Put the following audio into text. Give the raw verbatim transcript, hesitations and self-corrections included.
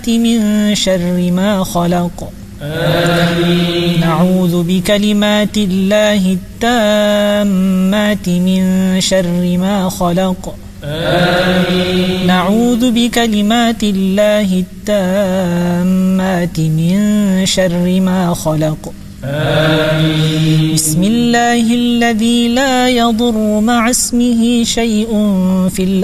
من شر ما خلق آمين. نعوذ بكلمات الله التامات من شر ما خلق آمين. نعوذ بكلمات الله التامات من شر ما خلق آمين. بسم الله الذي لا يضر مع اسمه شيء في الأرض